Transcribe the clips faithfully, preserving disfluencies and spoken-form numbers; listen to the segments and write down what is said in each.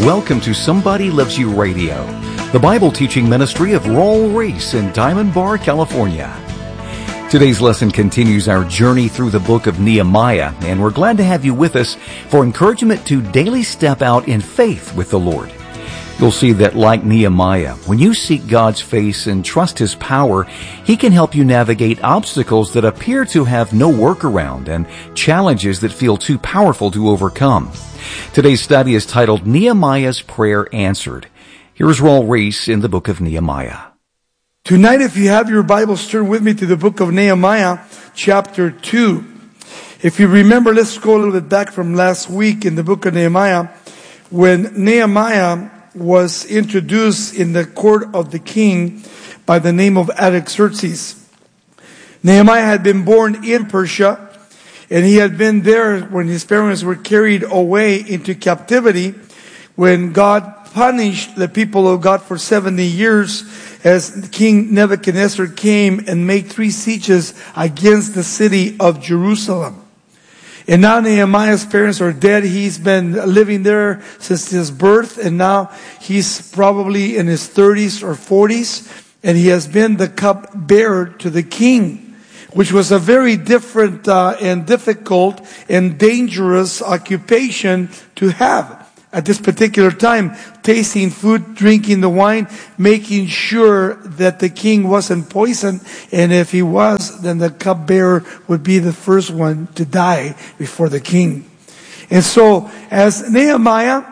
Welcome to Somebody Loves You Radio, the Bible teaching ministry of Roll Reese in Diamond Bar, California. Today's lesson continues our journey through the book of Nehemiah, and we're glad to have you with us for encouragement to daily step out in faith with the Lord. You'll see that like Nehemiah, when you seek God's face and trust His power, He can help you navigate obstacles that appear to have no workaround and challenges that feel too powerful to overcome. Today's study is titled Nehemiah's Prayer Answered. Here's Roll Reese in the book of Nehemiah. Tonight, if you have your Bibles, turn with me to the book of Nehemiah, chapter two. If you remember, let's go a little bit back from last week in the book of Nehemiah, when Nehemiah was introduced in the court of the king by the name of Artaxerxes. Nehemiah had been born in Persia, and he had been there when his parents were carried away into captivity, when God punished the people of God for seventy years as King Nebuchadnezzar came and made three sieges against the city of Jerusalem. And now Nehemiah's parents are dead. He's been living there since his birth, and now he's probably in his thirties or forties, and he has been the cupbearer to the king, which was a very different uh, and difficult and dangerous occupation to have at this particular time. Tasting food, drinking the wine, making sure that the king wasn't poisoned, and if he was, then the cupbearer would be the first one to die before the king. And so, as Nehemiah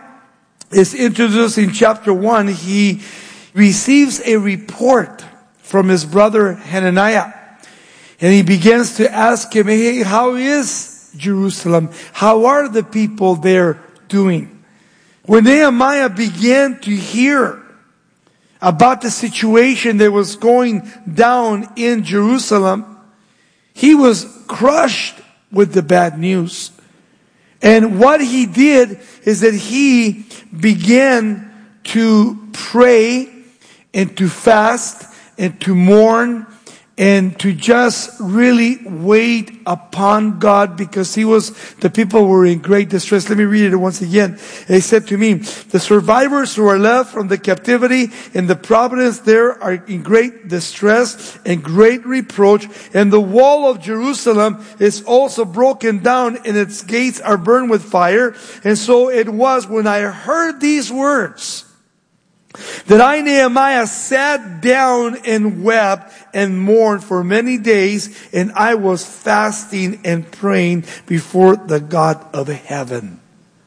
is introduced in chapter one, he receives a report from his brother Hananiah. And he begins to ask him, hey, how is Jerusalem? How are the people there doing? When Nehemiah began to hear about the situation that was going down in Jerusalem, he was crushed with the bad news. And what he did is that he began to pray and to fast and to mourn and to just really wait upon God, because he was, the people were in great distress. Let me read it once again. He said to me, the survivors who are left from the captivity in the province there are in great distress and great reproach, and the wall of Jerusalem is also broken down, and its gates are burned with fire. And so it was when I heard these words that I, Nehemiah, sat down and wept and mourned for many days, and I was fasting and praying before the God of heaven.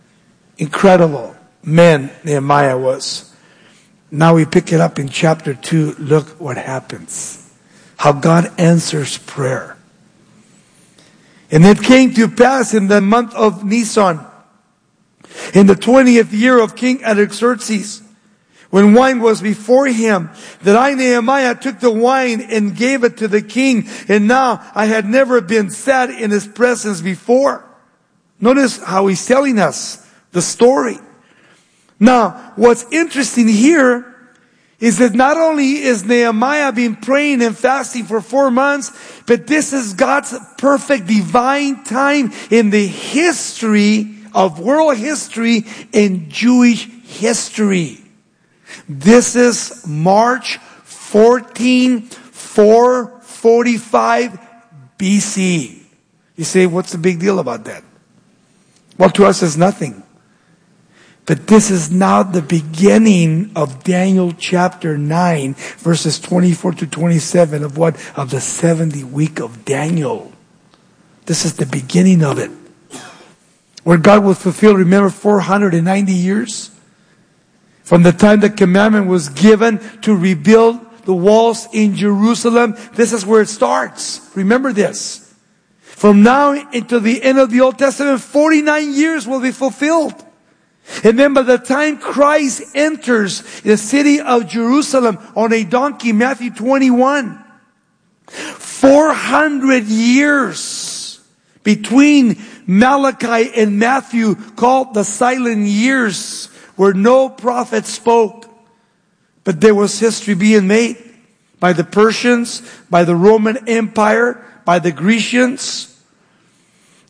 Incredible man Nehemiah was. Now we pick it up in chapter two. Look what happens. How God answers prayer. And it came to pass in the month of Nisan, in the twentieth year of King Artaxerxes, when wine was before him, that I, Nehemiah, took the wine and gave it to the king. And now I had never been sad in his presence before. Notice how he's telling us the story. Now, what's interesting here is that not only is Nehemiah been praying and fasting for four months, but this is God's perfect divine time in the history of world history and Jewish history. This is March fourteenth, four forty-five B C. You say, what's the big deal about that? Well, to us it's nothing. But this is now the beginning of Daniel chapter nine, verses twenty-four to twenty-seven of what? Of the seventy week of Daniel. This is the beginning of it. Where God will fulfill, remember, four hundred ninety years? From the time the commandment was given to rebuild the walls in Jerusalem, this is where it starts. Remember this. From now until the end of the Old Testament, forty-nine years will be fulfilled. And then by the time Christ enters the city of Jerusalem on a donkey, Matthew twenty-one, four hundred years between Malachi and Matthew, called the silent years, where no prophet spoke, but there was history being made by the Persians, by the Roman Empire, by the Grecians.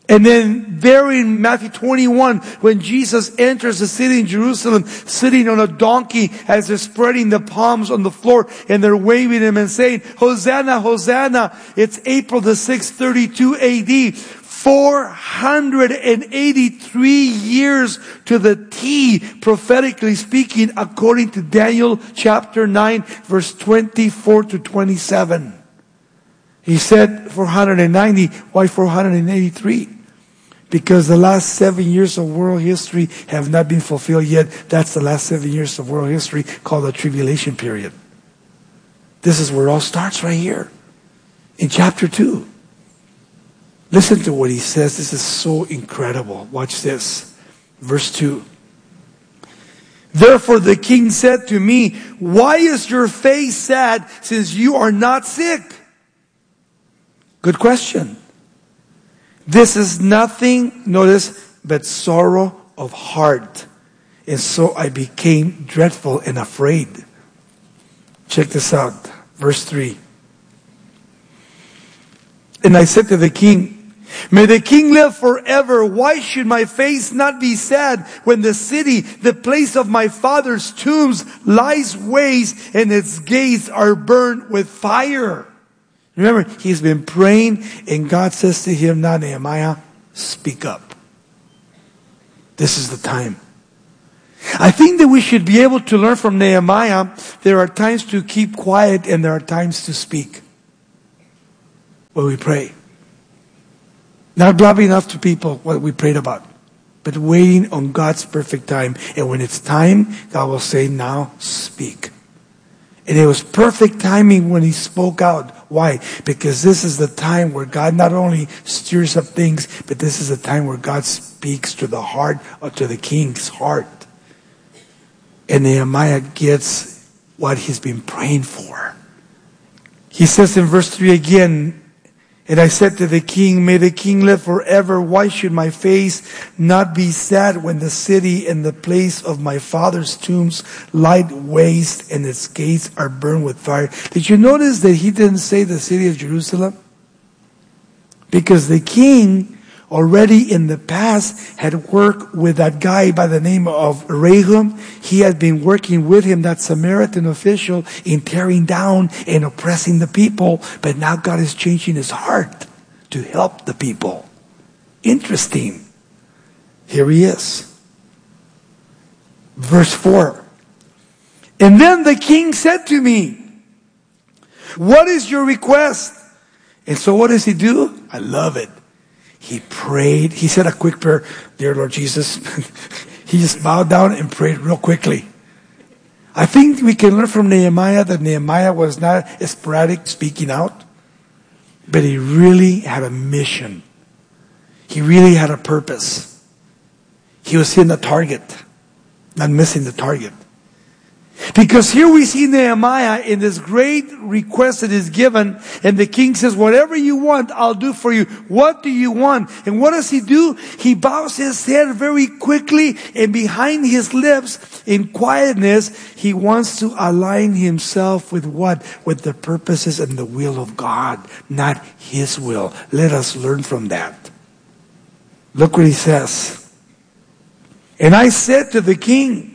And then there in Matthew twenty-one, when Jesus enters the city in Jerusalem, sitting on a donkey as they're spreading the palms on the floor and they're waving him and saying, Hosanna, Hosanna. It's April the sixth, thirty-two A D. four hundred eighty-three years to the T, prophetically speaking, according to Daniel chapter nine, verse twenty-four to twenty-seven. He said four hundred ninety. Why four hundred eighty-three? Because the last seven years of world history have not been fulfilled yet. That's the last seven years of world history called the tribulation period. This is where it all starts right here. In chapter two. Listen to what he says. This is so incredible. Watch this. Verse two. Therefore the king said to me, why is your face sad since you are not sick? Good question. This is nothing, notice, but sorrow of heart. And so I became dreadful and afraid. Check this out. Verse three. And I said to the king, may the king live forever. Why should my face not be sad when the city, the place of my father's tombs, lies waste and its gates are burned with fire? Remember, he's been praying and God says to him, now Nehemiah, speak up. This is the time. I think that we should be able to learn from Nehemiah. There are times to keep quiet and there are times to speak when we pray. Not blabbing off to people what we prayed about, but waiting on God's perfect time. And when it's time, God will say, now speak. And it was perfect timing when he spoke out. Why? Because this is the time where God not only stirs up things, but this is the time where God speaks to the heart or to the king's heart. And Nehemiah gets what he's been praying for. He says in verse three again, and I said to the king, may the king live forever. Why should my face not be sad when the city and the place of my father's tombs lie waste and its gates are burned with fire? Did you notice that he didn't say the city of Jerusalem? Because the king already in the past had worked with that guy by the name of Rahum. He had been working with him, that Samaritan official, in tearing down and oppressing the people. But now God is changing his heart to help the people. Interesting. Here he is. Verse four. And then the king said to me, what is your request? And so what does he do? I love it. He prayed. He said a quick prayer. Dear Lord Jesus. He just bowed down and prayed real quickly. I think we can learn from Nehemiah that Nehemiah was not sporadic speaking out, but he really had a mission. He really had a purpose. He was hitting the target, not missing the target. Because here we see Nehemiah in this great request that is given, and the king says, whatever you want, I'll do for you. What do you want? And what does he do? He bows his head very quickly, and behind his lips, in quietness, he wants to align himself with what? With the purposes and the will of God, not his will. Let us learn from that. Look what he says. And I said to the king,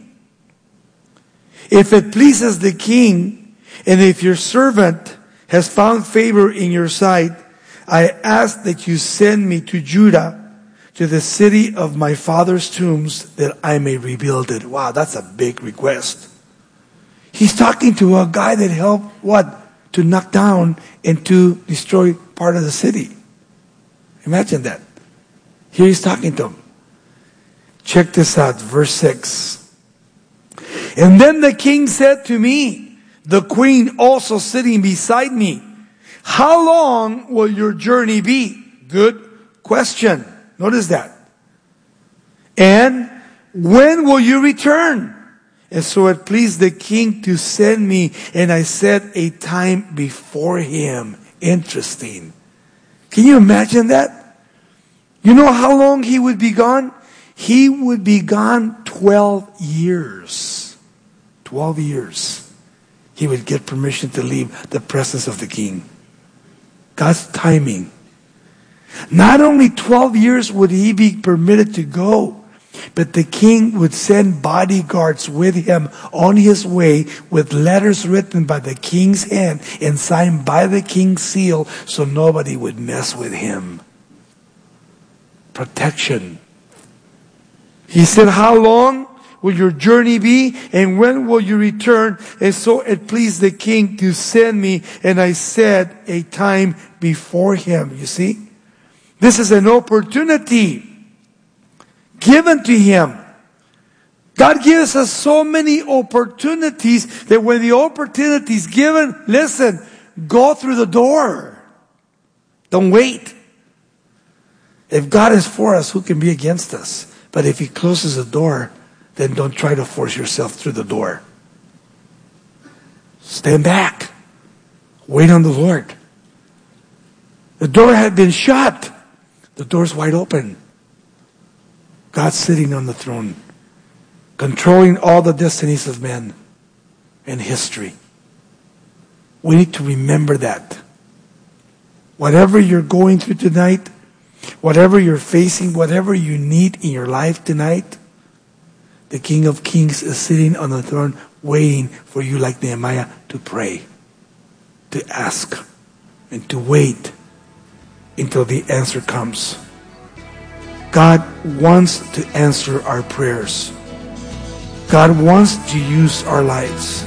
if it pleases the king, and if your servant has found favor in your sight, I ask that you send me to Judah, to the city of my father's tombs, that I may rebuild it. Wow, that's a big request. He's talking to a guy that helped, what? To knock down and to destroy part of the city. Imagine that. Here he's talking to him. Check this out, verse six. And then the king said to me, the queen also sitting beside me, how long will your journey be? Good question. Notice that. And when will you return? And so it pleased the king to send me, and I set a time before him. Interesting. Can you imagine that? You know how long he would be gone? He would be gone twelve years. Twelve years. He would get permission to leave the presence of the king. God's timing. Not only twelve years would he be permitted to go, but the king would send bodyguards with him on his way with letters written by the king's hand and signed by the king's seal so nobody would mess with him. Protection. He said, how long will your journey be, and when will you return? And so it pleased the king to send me, and I said a time before him. You see? This is an opportunity given to him. God gives us so many opportunities that when the opportunity is given, listen, go through the door. Don't wait. If God is for us, who can be against us? But if he closes the door, then don't try to force yourself through the door. Stand back. Wait on the Lord. The door had been shut. The door's wide open. God's sitting on the throne, controlling all the destinies of men and history. We need to remember that. Whatever you're going through tonight, whatever you're facing, whatever you need in your life tonight, the King of Kings is sitting on the throne waiting for you, like Nehemiah, to pray, to ask, and to wait until the answer comes. God wants to answer our prayers. God wants to use our lives.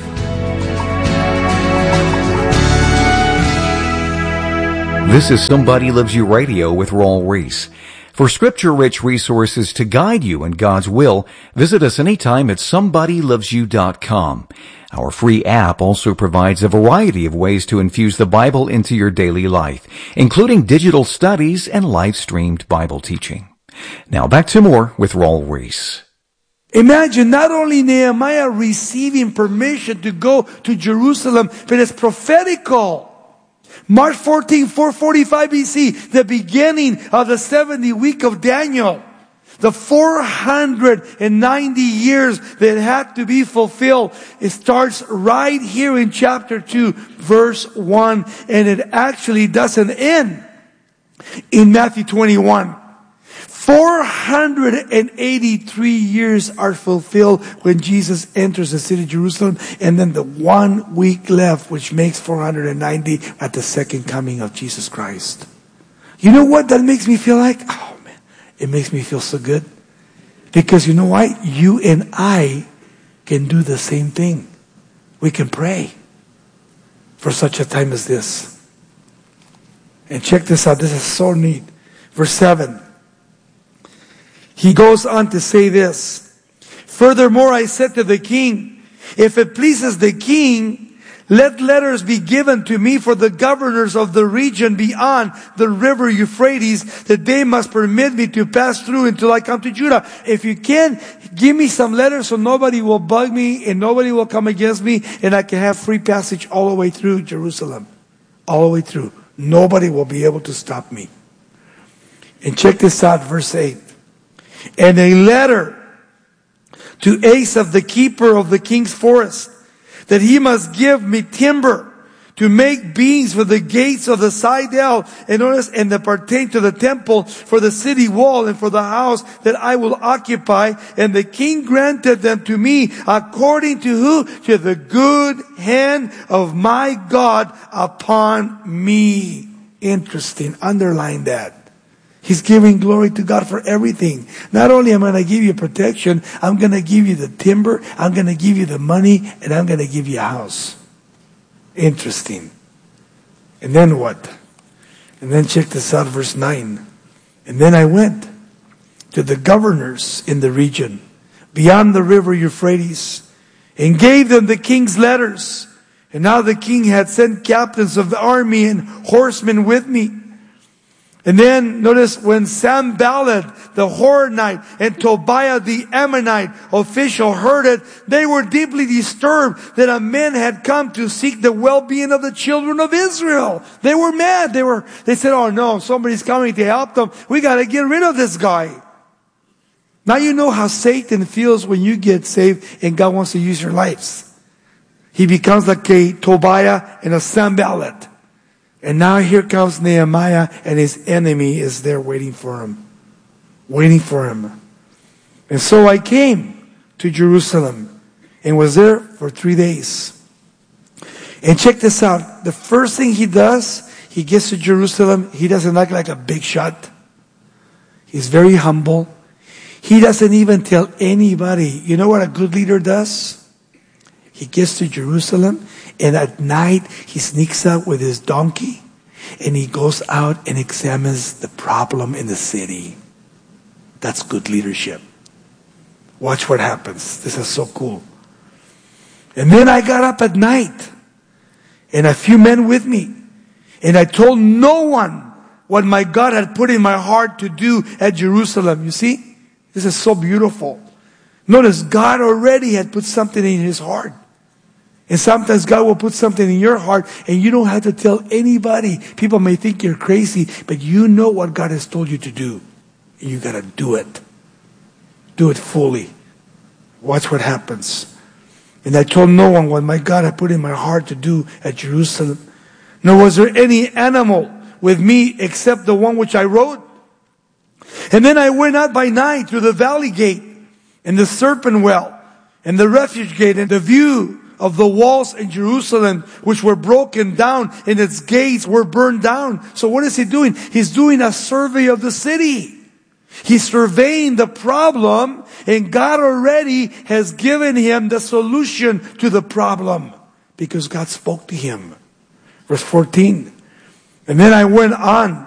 This is Somebody Loves You Radio with Raul Ries. For scripture-rich resources to guide you in God's will, visit us anytime at somebody loves you dot com. Our free app also provides a variety of ways to infuse the Bible into your daily life, including digital studies and live-streamed Bible teaching. Now back to more with Raul Ries. Imagine not only Nehemiah receiving permission to go to Jerusalem, but it's prophetical. March fourteenth, four forty-five B C, the beginning of the seventieth week of Daniel. The four hundred ninety years that had to be fulfilled. It starts right here in chapter two, verse one, and it actually doesn't end in Matthew twenty-one. four hundred eighty-three years are fulfilled when Jesus enters the city of Jerusalem, and then the one week left, which makes four hundred ninety at the second coming of Jesus Christ. You know what that makes me feel like? Oh man, it makes me feel so good. Because you know what? You and I can do the same thing. We can pray for such a time as this. And check this out. This is so neat. Verse seven. He goes on to say this. Furthermore, I said to the king, if it pleases the king, let letters be given to me for the governors of the region beyond the river Euphrates, that they must permit me to pass through until I come to Judah. If you can, give me some letters so nobody will bug me and nobody will come against me, and I can have free passage all the way through Jerusalem. All the way through. Nobody will be able to stop me. And check this out, verse eight. And a letter to Asaph, the keeper of the king's forest, that he must give me timber to make beams for the gates of the citadel, and notice, and that pertain to the temple, for the city wall, and for the house that I will occupy. And the king granted them to me according to who? To the good hand of my God upon me. Interesting. Underline that. He's giving glory to God for everything. Not only am I going to give you protection, I'm going to give you the timber, I'm going to give you the money, and I'm going to give you a house. Interesting. And then what? And then check this out, verse nine. And then I went to the governors in the region beyond the river Euphrates and gave them the king's letters. And now the king had sent captains of the army and horsemen with me. And then notice when Sanballat the Horonite and Tobiah the Ammonite official heard it, they were deeply disturbed that a man had come to seek the well-being of the children of Israel. They were mad. They were, they said, oh no, somebody's coming to help them. We got to get rid of this guy. Now you know how Satan feels when you get saved and God wants to use your lives. He becomes like a Tobiah and a Sanballat. And now here comes Nehemiah, and his enemy is there waiting for him. Waiting for him. And so I came to Jerusalem and was there for three days. And check this out. The first thing he does, he gets to Jerusalem. He doesn't act like a big shot. He's very humble. He doesn't even tell anybody. You know what a good leader does? He gets to Jerusalem, and at night he sneaks out with his donkey, and he goes out and examines the problem in the city. That's good leadership. Watch what happens. This is so cool. And then I got up at night, and a few men with me, and I told no one what my God had put in my heart to do at Jerusalem. You see? This is so beautiful. Notice, God already had put something in his heart. And sometimes God will put something in your heart and you don't have to tell anybody. People may think you're crazy, but you know what God has told you to do. And you got to do it. Do it fully. Watch what happens. And I told no one what my God had put in my heart to do at Jerusalem. Nor was there any animal with me except the one which I rode. And then I went out by night through the valley gate and the serpent well and the refuge gate, and the view of the walls in Jerusalem, which were broken down, and its gates were burned down. So what is he doing? He's doing a survey of the city. He's surveying the problem, and God already has given him the solution to the problem because God spoke to him. Verse fourteen. And then I went on